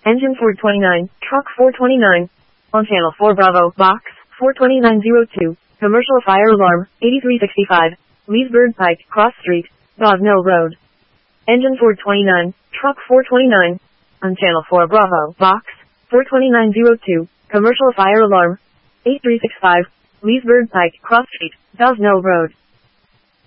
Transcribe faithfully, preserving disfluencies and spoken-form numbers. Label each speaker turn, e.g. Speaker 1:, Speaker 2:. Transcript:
Speaker 1: Engine four twenty-nine, Truck four twenty-nine. On Channel four Bravo, Box four twenty-nine oh two. Commercial fire alarm, eighty-three sixty-five. Leesburg Pike, Cross Street, Gosnell Road. Engine four twenty-nine, Truck four twenty-nine. On Channel four Bravo, Box four twenty-nine oh two. Commercial fire alarm, eighty-three sixty-five. Leesburg Pike, Cross Street, Gosnell Road.